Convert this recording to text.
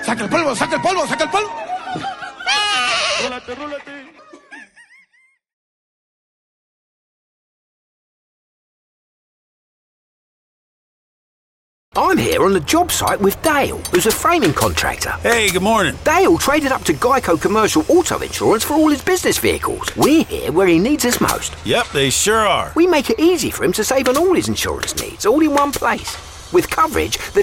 ¡Saca el polvo, saca el polvo, saca el polvo! ¡Rólate, rólate! I'm here on the job site with Dale, who's a framing contractor. Hey, good morning. Dale traded up to Geico Commercial Auto Insurance for all his business vehicles. We're here where he needs us most. Yep, they sure are. We make it easy for him to save on all his insurance needs, all in one place. With coverage that